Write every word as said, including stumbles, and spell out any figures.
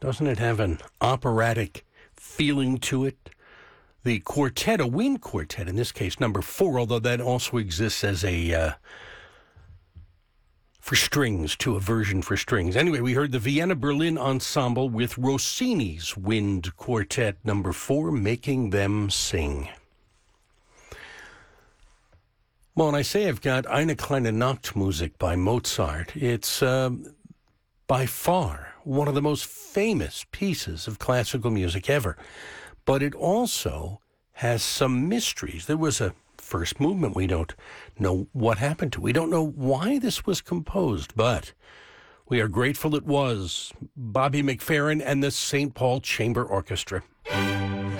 Doesn't it have an operatic feeling to it? The quartet, a wind quartet, in this case, number four, although that also exists as a, uh, for strings, too, a version for strings. Anyway, we heard the Vienna Berlin Ensemble with Rossini's Wind Quartet, number four, Making Them Sing. Well, when I say I've got Eine kleine Nachtmusik by Mozart, it's uh, by far one of the most famous pieces of classical music ever. But it also has some mysteries. There was a first movement we don't know what happened to. We don't know why this was composed, but we are grateful it was. Bobby McFerrin and the Saint Paul Chamber Orchestra.